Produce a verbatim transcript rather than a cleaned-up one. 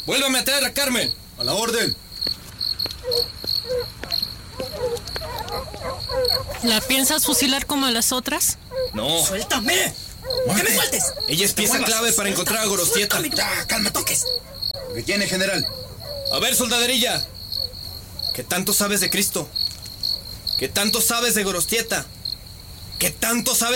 Vuélvame a traer a Carmen. A la orden. ¿La piensas fusilar como a las otras? No. ¡Suéltame! ¡Que me sueltes! Ella es pieza clave para encontrar a Gorostieta. ¡Ya, calma, toques! ¿Qué tiene, general? A ver, soldaderilla. ¿Qué tanto sabes de Cristo? ¿Qué tanto sabes de Gorostieta? ¿Qué tanto sabes